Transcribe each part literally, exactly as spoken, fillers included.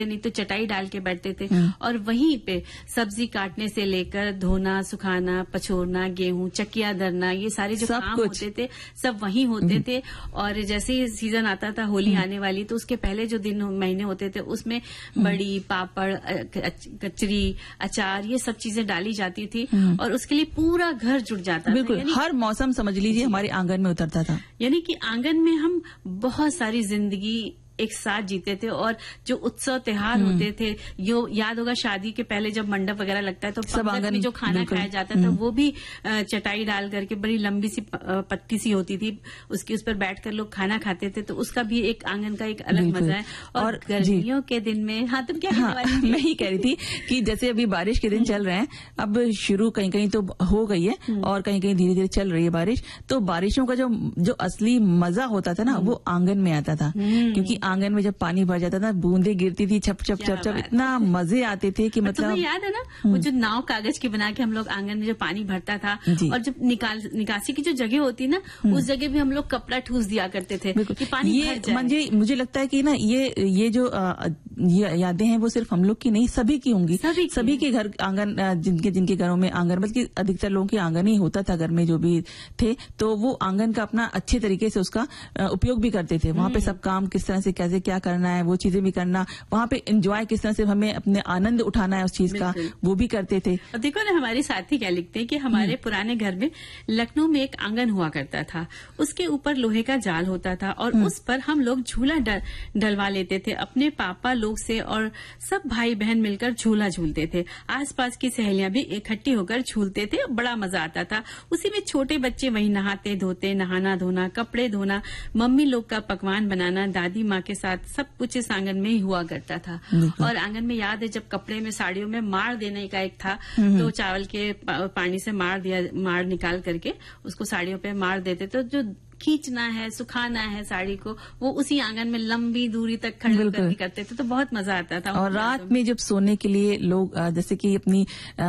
नहीं तो चटाई डाल के बैठते थे और वहीं पे सब्जी काटने से लेकर धोना, सुखाना, पछोरना, गेहूं, चक्कियां दरना, ये सारे जो काम होते थे सब वहीं होते थे। और जैसे ही सीजन आता था, होली आने वाली, तो उसके पहले जो दिन महीने होते थे उसमें बड़ी, पापड़, कचरी, अचार, ये सब चीजें डाली जाती थी और उसके लिए पूरा घर जुट जाता था। बिल्कुल, हर मौसम समझ लीजिए हमारे आंगन में उतरता था। यानी कि आंगन में हम बहुत सारी जिंदगी एक साथ जीते थे और जो उत्सव त्योहार होते थे, यो याद होगा शादी के पहले जब मंडप वगैरह लगता है तो पंगत में जो खाना खाया जाता था वो भी चटाई डाल करके बड़ी लंबी सी पत्ती सी होती थी, उसकी उस पर बैठकर लोग खाना खाते थे, तो उसका भी एक आंगन का एक अलग मजा है। और, और गर्मियों के दिन में, हाँ तुम क्या हाँ, मैं ही कह रही थी कि जैसे अभी बारिश के दिन चल रहे हैं, अब शुरू कहीं कहीं तो हो गई है और कहीं कहीं धीरे धीरे चल रही है बारिश, तो बारिशों का जो जो असली मजा होता था ना वो आंगन में आता था, क्योंकि आंगन में जब पानी भर जाता था, बूंदे गिरती थी, छप छप छप छप, इतना मजे आते थे कि मतलब याद है ना वो जो नाव कागज की बना के हम लोग आंगन में जो पानी भरता था और जब निकाल निकासी की जो जगह होती ना उस जगह भी हम लोग कपड़ा ठूस दिया करते थे कि पानी ये भर जाए। मुझे मुझे लगता है कि ना ये ये जो आ, ये यादें हैं वो सिर्फ हम लोग की नहीं, सभी की होंगी, सभी, सभी के घर आंगन, जिनके जिनके घरों में आंगन, बल्कि अधिकतर लोगों के आंगन ही होता था घर में जो भी थे, तो वो आंगन का अपना अच्छे तरीके से उसका उपयोग भी करते थे। वहां पे सब काम किस तरह से कैसे क्या करना है वो चीजें भी करना, वहां पे एंजॉय किस तरह से हमें अपने आनंद उठाना है उस चीज का, वो भी करते थे। और देखो ना हमारे साथी क्या लिखते हैं कि हमारे पुराने घर में लखनऊ में एक आंगन हुआ करता था, उसके ऊपर लोहे का जाल होता था और उस पर हम लोग झूला डल, डलवा लेते थे अपने पापा लोग से, और सब भाई बहन मिलकर झूला झूलते थे। आसपास की सहेलियां भी इकट्ठी होकर झूलते थे, बड़ा मजा आता था। उसी में छोटे बच्चे वहीं नहाते धोते, नहाना धोना, कपड़े धोना, मम्मी लोग का पकवान बनाना, दादी माँ के साथ सब कुछ इस आंगन में ही हुआ करता था। और आंगन में याद है जब कपड़े में, साड़ियों में मार देने का एक था, तो चावल के पानी से मार दिया, मार निकाल करके उसको साड़ियों पे मार देते, तो जो खींचना है, सुखाना है साड़ी को, वो उसी आंगन में लंबी दूरी तक खड़े होकर करते थे, तो बहुत मजा आता था। और रात में जब सोने के लिए लोग जैसे कि अपनी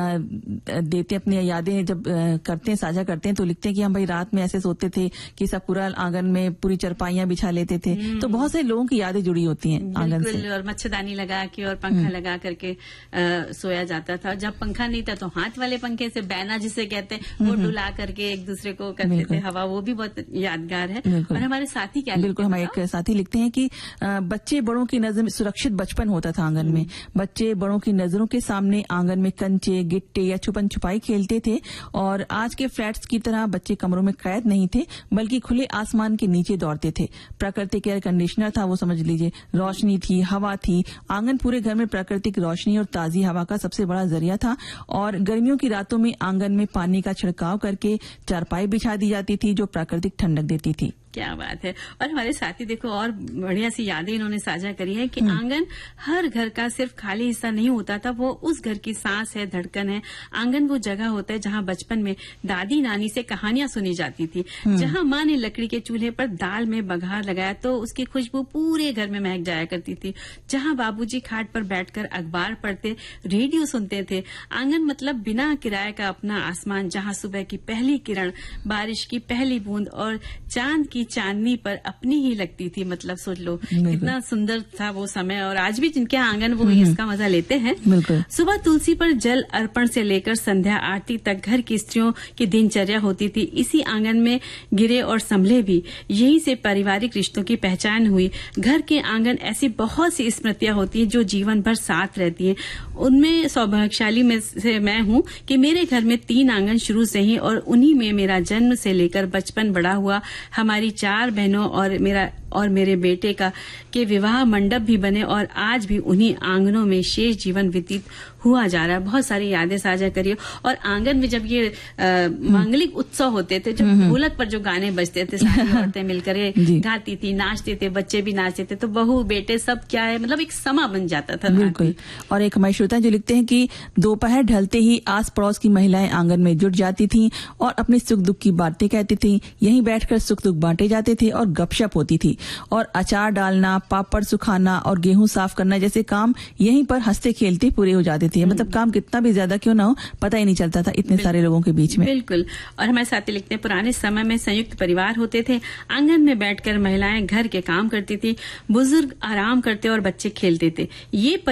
देते अपनी यादें जब करते हैं, साझा करते हैं, तो लिखते हैं कि हम भाई रात में ऐसे सोते थे कि सब पूरा आंगन में पूरी चरपाइयां बिछा लेते थे, तो बहुत से लोगों की यादें जुड़ी होती हैं आंगन से। और मच्छरदानी लगा के और पंखा लगा करके आ, सोया जाता था। जब पंखा नहीं था तो हाथ वाले पंखे से, बैना जिसे कहते हैं, वो डुला करके एक दूसरे को करते थे हवा, वो भी बहुत याद है। और हमारे साथी क्या बिल्कुल हमारे एक साथी लिखते हैं कि बच्चे बड़ों की नजर में, सुरक्षित बचपन होता था आंगन में, बच्चे बड़ों की नजरों के सामने आंगन में कंचे, गिट्टे या छुपन छुपाई खेलते थे, और आज के फ्लैट्स की तरह बच्चे कमरों में कैद नहीं थे, बल्कि खुले आसमान के नीचे दौड़ते थे। प्राकृतिक एयर कंडीशनर था वो, समझ लीजिए, रोशनी थी, हवा थी, आंगन पूरे घर में प्राकृतिक रोशनी और ताजी हवा का सबसे बड़ा जरिया था। और गर्मियों की रातों में आंगन में पानी का छिड़काव करके चारपाई बिछा दी जाती थी जो प्राकृतिक ठंडक देती थी। क्या बात है। और हमारे साथी देखो और बढ़िया सी यादें इन्होंने साझा करी है कि आंगन हर घर का सिर्फ खाली हिस्सा नहीं होता था, वो उस घर की सांस है, धड़कन है। आंगन वो जगह होता है जहां बचपन में दादी नानी से कहानियां सुनी जाती थी, जहां माँ ने लकड़ी के चूल्हे पर दाल में बघार लगाया तो उसकी खुशबू पूरे घर में महक जाया करती थी, जहां बाबूजी खाट पर बैठकर अखबार पढ़ते, रेडियो सुनते थे। आंगन मतलब बिना किराए का अपना आसमान, जहां सुबह की पहली किरण, बारिश की पहली बूंद और चांद की चांदनी पर अपनी ही लगती थी। मतलब सोच लो कितना सुंदर था वो समय, और आज भी जिनके आंगन वो इसका मजा लेते हैं। सुबह तुलसी पर जल अर्पण से लेकर संध्या आरती तक घर की स्त्रियों की दिनचर्या होती थी। इसी आंगन में गिरे और संभले भी, यही से पारिवारिक रिश्तों की पहचान हुई। घर के आंगन ऐसी बहुत सी स्मृतियां होती हैं जो जीवन भर साथ रहती हैं। उनमें सौभाग्यशाली में से मैं हूँ कि मेरे घर में तीन आंगन शुरू से ही, और उन्हीं में मेरा जन्म से लेकर बचपन बड़ा हुआ। हमारी चार बहनों और मेरा और मेरे बेटे का के विवाह मंडप भी बने, और आज भी उन्हीं आंगनों में शेष जीवन व्यतीत हुआ जा रहा है। बहुत सारी यादें साझा करिए। और आंगन में जब ये मांगलिक उत्सव होते थे, जब ढोलक पर जो गाने बजते थे, सारी औरतें मिलकर गाती थी, नाचते थे, बच्चे भी नाचते थे, तो बहू बेटे सब क्या है, मतलब एक समा बन जाता था। बिल्कुल। और एक हमारे श्रोता जो लिखते हैं कि दोपहर ढलते ही आस पड़ोस की महिलाएं आंगन में जुट जाती थीं और अपने सुख दुख की बातें कहती थीं। यहीं बैठकर सुख दुख बांटे जाते थे और गपशप होती थी। और अचार डालना, पापड़ सुखाना और गेहूं साफ करना जैसे काम यहीं पर हंसते खेलते पूरे हो जाते थे। मतलब काम कितना भी ज्यादा क्यों ना हो, पता ही नहीं चलता था इतने सारे लोगों के बीच में। बिल्कुल। और हमारे साथी लिखते हैं, पुराने समय में संयुक्त परिवार होते थे, आंगन में बैठकर महिलाएं घर के काम करती थी, बुजुर्ग आराम करते और बच्चे खेलते थे। ये